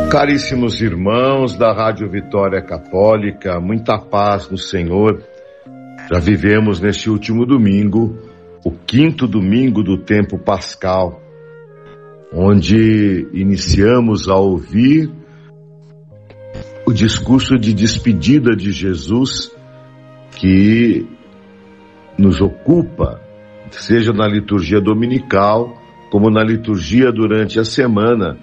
Caríssimos irmãos da Rádio Vitória Católica, muita paz no Senhor. Já vivemos neste último domingo, o 5º domingo do tempo pascal, onde iniciamos a ouvir o discurso de despedida de Jesus, que nos ocupa, seja na liturgia dominical, como na liturgia durante a semana,